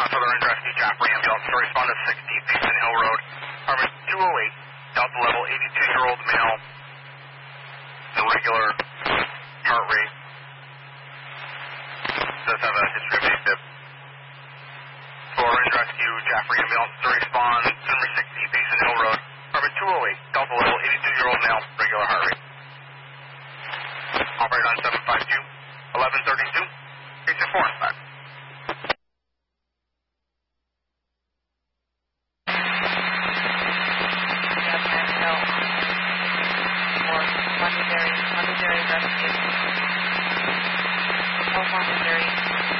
for the Ranger Rescue Joffrey ambulance to respond to 60 Payson Hill Road. Apartment 208, Delta level, 82-year-old male, irregular heart rate. Does have a history of AFib. For Ranger Rescue Joffrey ambulance to respond to number 60 Payson Hill Road. Apartment 208, Delta level, 82-year-old male.